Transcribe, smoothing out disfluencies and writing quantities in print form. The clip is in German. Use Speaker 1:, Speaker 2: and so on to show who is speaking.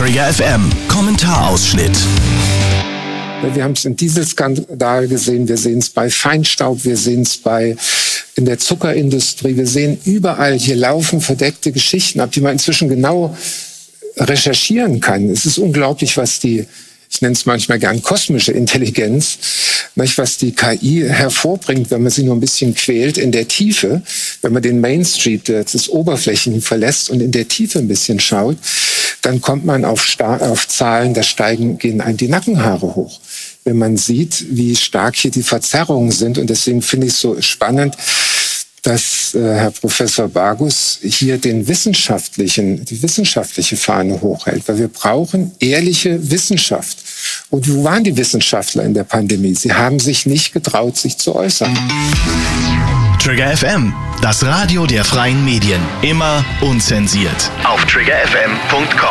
Speaker 1: Trigger FM Kommentarausschnitt.
Speaker 2: Wir haben es im Dieselskandal gesehen, wir sehen es bei Feinstaub, wir sehen es in der Zuckerindustrie, wir sehen überall, hier laufen verdeckte Geschichten ab, die man inzwischen genau recherchieren kann. Es ist unglaublich, was ich nenne es manchmal gern kosmische Intelligenz, was die KI hervorbringt, wenn man sie nur ein bisschen quält in der Tiefe, wenn man den Main Street, das Oberflächen verlässt und in der Tiefe ein bisschen schaut, dann kommt man auf Zahlen, gehen einem die Nackenhaare hoch, wenn man sieht, wie stark hier die Verzerrungen sind. Und deswegen finde ich es so spannend, dass Herr Professor Bagus hier die wissenschaftliche Fahne hochhält. Weil wir brauchen ehrliche Wissenschaft. Und wo waren die Wissenschaftler in der Pandemie? Sie haben sich nicht getraut, sich zu äußern.
Speaker 1: Trigger FM, das Radio der freien Medien. Immer unzensiert. Auf triggerfm.com.